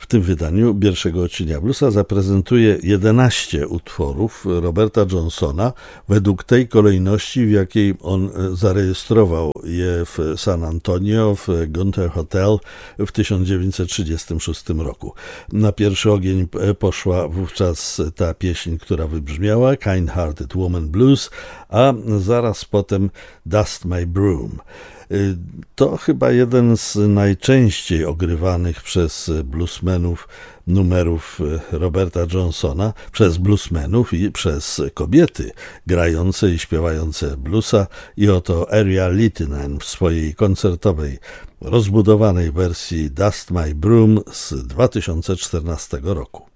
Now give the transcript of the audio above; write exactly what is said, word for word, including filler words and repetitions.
W tym wydaniu pierwszego odcienia bluesa zaprezentuje jedenaście utworów Roberta Johnsona według tej kolejności, w jakiej on zarejestrował je w San Antonio w Gunther Hotel w tysiąc dziewięćset trzydziestym szóstym roku. Na pierwszy ogień poszła wówczas ta pieśń, która wybrzmiała, Kind Hearted Woman Blues, a zaraz potem Dust My Broom. To chyba jeden z najczęściej ogrywanych przez bluesmenów numerów Roberta Johnsona, przez bluesmenów i przez kobiety grające i śpiewające bluesa. I oto Aria Littinen w swojej koncertowej, rozbudowanej wersji Dust My Broom z dwa tysiące czternastego roku.